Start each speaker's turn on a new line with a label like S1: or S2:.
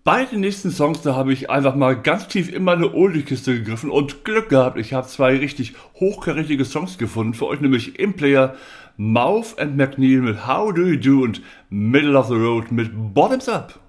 S1: Bei den nächsten Songs, da habe ich einfach mal ganz tief in meine Oldie-Kiste gegriffen und Glück gehabt. Ich habe zwei richtig hochkarätige Songs gefunden. Für euch nämlich im Player Mouth and McNeil mit How Do You Do und Middle of the Road mit Bottoms Up.